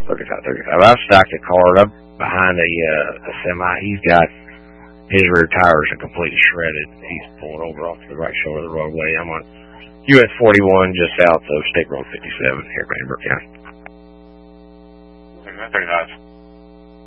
35. I've stocked a card up behind a semi. He's got his rear tires are completely shredded. He's pulling over off to the right shoulder of the roadway. I'm on US 41 just south of State Road 57 here in Vandenberg County. 35.